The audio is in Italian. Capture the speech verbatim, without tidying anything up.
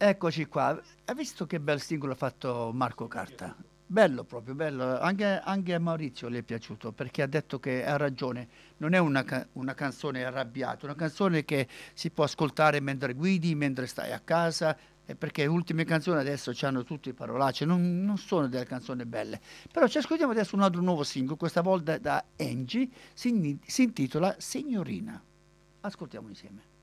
Eccoci qua. Hai visto che bel singolo ha fatto Marco Carta? Bello proprio, bello. Anche, anche a Maurizio le è piaciuto perché ha detto che ha ragione. Non è una, ca- una canzone arrabbiata, una canzone che si può ascoltare mentre guidi, mentre stai a casa. eh, Perché le ultime canzoni adesso hanno tutte parolacce, non, non sono delle canzoni belle. Però ci ascoltiamo adesso un altro nuovo singolo, questa volta da Angie, si, si intitola Signorina. Ascoltiamo insieme.